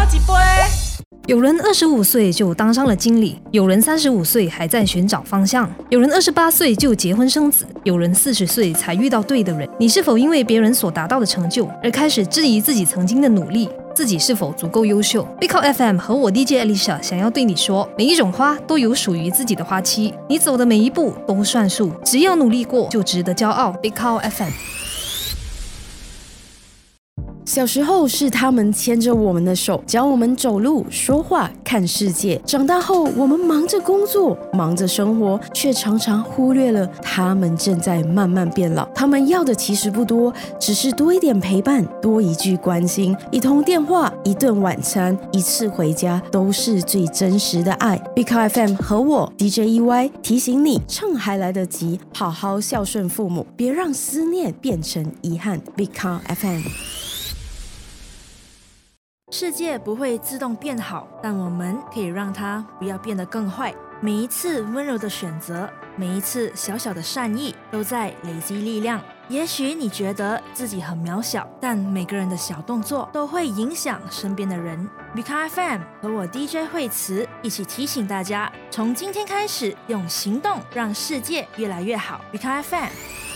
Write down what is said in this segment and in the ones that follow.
一杯。 有人25岁就当上了经理，有人35岁还在寻找方向，有人28岁就结婚生子，有人40岁才遇到对的人。你是否因为别人所达到的成就而开始质疑自己曾经的努力？自己是否足够优秀？ Big Cow FM 和我 DJ Alicia 想要对你说，每一种花都有属于自己的花期，你走的每一步都算数，只要努力过就值得骄傲。 Big Cow FM。 小时候是他们牵着我们的手，教我们走路、说话、看世界。长大后，我们忙着工作，忙着生活，却常常忽略了他们正在慢慢变老。他们要的其实不多，只是多一点陪伴，多一句关心，一通电话，一顿晚餐，一次回家，都是最真实的爱。Big Cow FM 和我 DJ EY 提醒你，趁还来得及，好好孝顺父母，别让思念变成遗憾。Big Cow FM。 世界不会自动变好，但我们可以让它不要变得更坏。每一次温柔的选择，每一次小小的善意，都在累积力量。也许你觉得自己很渺小，但每个人的小动作都会影响身边的人。Big Cow FM 和我 DJ 惠慈一起提醒大家，从今天开始，用行动让世界越来越好。Big Cow FM。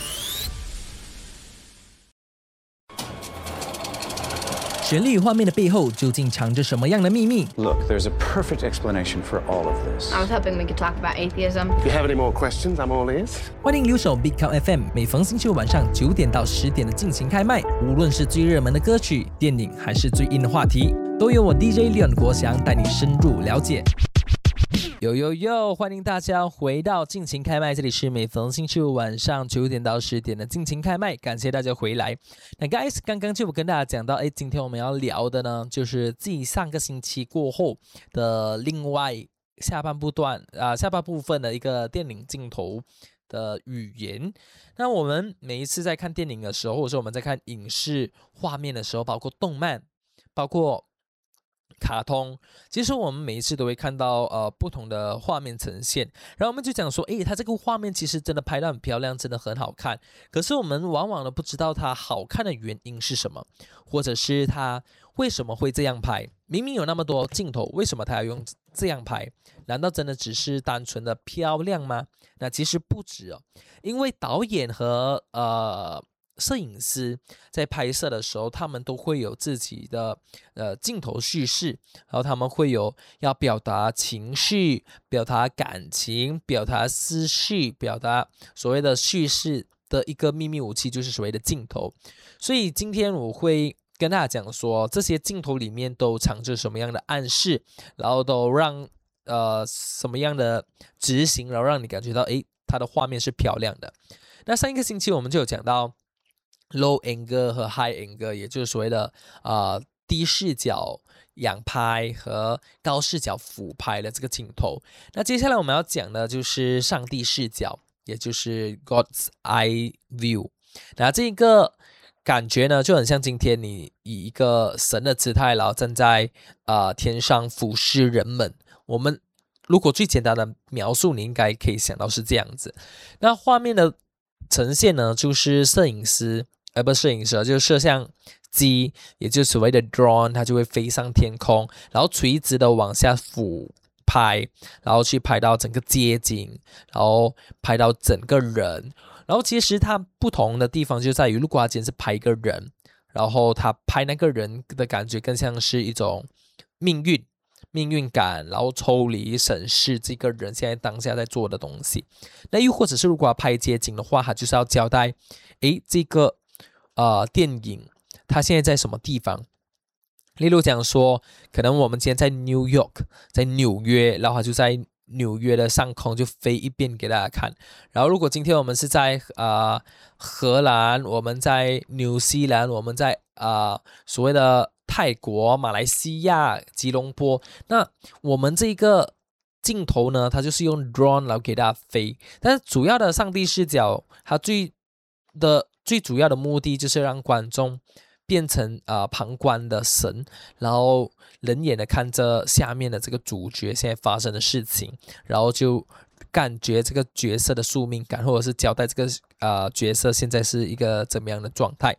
绚丽画面的背后究竟藏着什么样的秘密？ Look, there's a perfect explanation for all of this. I was hoping we could talk about atheism. If you have any more questions, I'm all ears. 欢迎留守 Big Cow FM， 每逢星期五晚上9点到10点的尽情开麦。无论是最热门的歌曲、电影，还是最硬的话题，都由我 DJ Leon 国祥带你深入了解。哟，欢迎大家回到尽情开麦，这里是每逢星期五晚上9点到10点的尽情开麦，感谢大家回来。那 guys， 刚刚就有跟大家讲到，今天我们要聊的呢，就是继上个星期过后的另外下半部分的一个电影镜头的语言。那我们每一次在看电影的时候，或者是我们在看影视画面的时候，包括动漫，包括卡通，其实我们每一次都会看到不同的画面呈现，然后我们就讲说，它这个画面其实真的拍得很漂亮，真的很好看，可是我们往往都不知道它好看的原因是什么，或者是它为什么会这样拍，明明有那么多镜头，为什么它要用这样拍？难道真的只是单纯的漂亮吗？那其实不止哦，因为导演和摄影师在拍摄的时候，他们都会有自己的镜头叙事，然后他们会有要表达情绪、表达感情、表达思绪、表达所谓的叙事的一个秘密武器，就是所谓的镜头。所以今天我会跟大家讲说，这些镜头里面都藏着什么样的暗示，然后都让什么样的执行，然后让你感觉到它的画面是漂亮的。那上一个星期我们就有讲到low angle 和 high angle， 也就是所谓的低视角仰拍和高视角俯拍的这个镜头。那接下来我们要讲的就是上帝视角，也就是 God's Eye View。那这个感觉呢，就很像今天你以一个神的姿态，然后站在天上俯视人们。我们如果最简单的描述，你应该可以想到是这样子。那画面的呈现呢，就是摄影师。不是摄影师，就是摄像机，也就是所谓的 drone， 它就会飞上天空，然后垂直的往下俯拍，然后去拍到整个街景，然后拍到整个人。然后其实它不同的地方就在于，如果它今天是拍一个人，然后他拍那个人的感觉更像是一种命运感，然后抽离审视这个人现在当下在做的东西。那又或者是如果要拍街景的话，他就是要交代这个电影它现在在什么地方。例如讲说，可能我们今天在 New York， 在纽约，然后它就在纽约的上空就飞一遍给大家看。然后如果今天我们是在荷兰，我们在纽西兰，我们在所谓的泰国、马来西亚、吉隆坡，那我们这个镜头呢，它就是用 drone 来给大家飞。但是主要的上帝视角，它最主要的目的就是让观众变成旁观的神，然后冷眼的看着下面的这个主角现在发生的事情，然后就感觉这个角色的宿命感，或者是交代这个角色现在是一个怎么样的状态。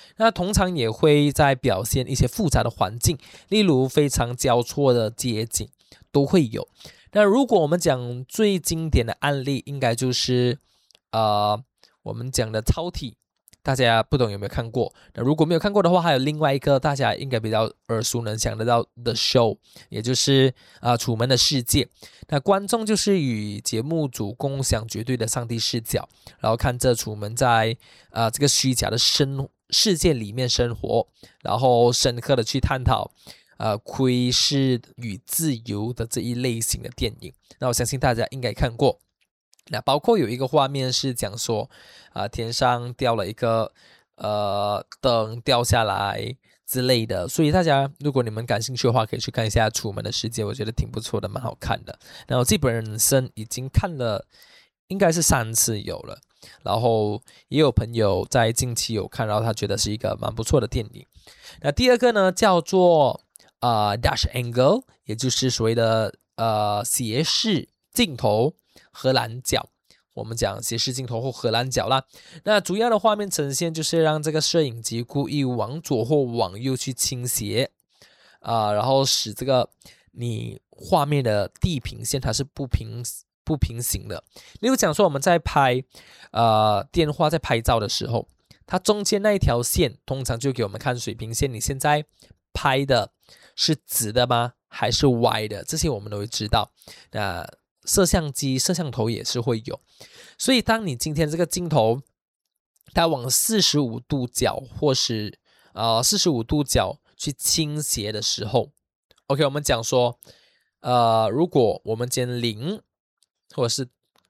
那通常也会在表现一些复杂的环境，例如非常交错的街景都会有。那如果我们讲最经典的案例，应该就是我们讲的超体，大家不懂有没有看过？那如果没有看过的话，还有另外一个大家应该比较耳熟能详得到的 show， 也就是楚门的世界。那观众就是与节目组共享绝对的上帝视角，然后看着楚门在这个虚假的世界里面生活，然后深刻的去探讨窥视与自由的这一类型的电影。那我相信大家应该看过。那包括有一个画面是讲说天上掉了一个灯掉下来之类的，所以大家如果你们感兴趣的话，可以去看一下《楚门的世界》，我觉得挺不错的，蛮好看的。然后我自己本身已经看了应该是3次有了，然后也有朋友在近期有看，然后他觉得是一个蛮不错的电影。那第二个呢叫做Dutch Angle， 也就是所谓的斜视镜头荷兰脚，我们讲斜视镜头或荷兰脚啦。那主要的画面呈现就是让这个摄影机故意往左或往右去倾斜然后使这个你画面的地平线它是不平行的。例如讲说我们在拍电话在拍照的时候，它中间那一条线通常就给我们看水平线，你现在拍的是直的吗还是歪的，这些我们都会知道。那摄像头也是会有，所以当你今天这个镜头它往45度角或是45度角去倾斜的时候 OK， 我们讲说如果我们今天0或者是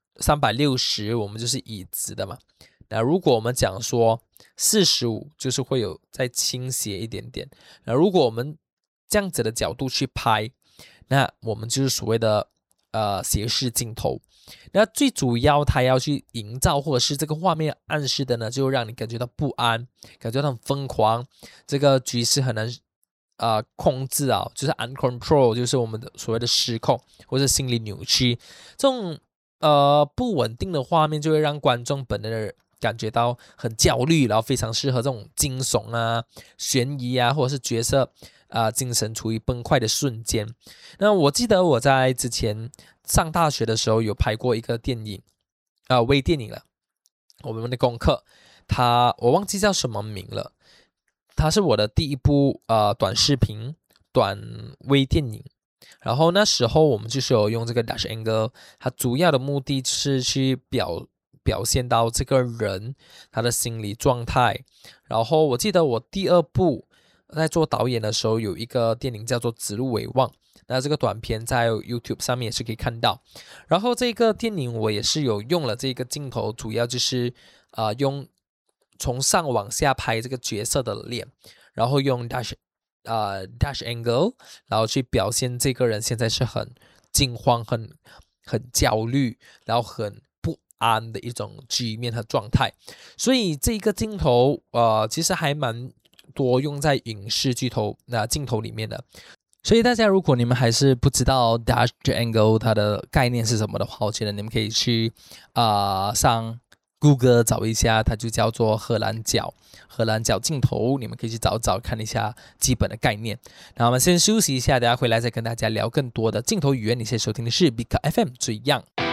360，我们就是以直的嘛。那如果我们讲说45，就是会有再倾斜一点点。那如果我们这样子的角度去拍，那我们就是所谓的斜视镜头。那最主要它要去营造或者是这个画面暗示的呢，就让你感觉到不安，感觉到很疯狂，这个局势很难控制就是 uncontrol， 就是我们的所谓的失控或者心理扭曲。这种不稳定的画面就会让观众本人感觉到很焦虑，然后非常适合这种惊悚悬疑或者是角色精神处于崩溃的瞬间。那我记得我在之前上大学的时候有拍过一个电影微电影了，我们的功课我忘记叫什么名了，它是我的第一部短视频短微电影。然后那时候我们就是有用这个 Dutch Angle， 它主要的目的是去表现到这个人他的心理状态。然后我记得我第2部在做导演的时候有一个电影叫做《指鹿为望》，那这个短片在 YouTube 上面也是可以看到。然后这个电影我也是有用了这个镜头，主要就是用从上往下拍这个角色的脸，然后用 Dutch Angle， 然后去表现这个人现在是很惊慌很焦虑，然后很不安的一种局面和状态。所以这个镜头其实还蛮多用在影视镜头里面的。所以大家如果你们还是不知道 Dutch Angle 它的概念是什么的话，我觉得你们可以去上 Google 找一下，它就叫做荷兰脚镜头，你们可以去找看一下基本的概念。那我们先休息一下，等下回来再跟大家聊更多的镜头语言。你现在收听的是 Big FM 最样。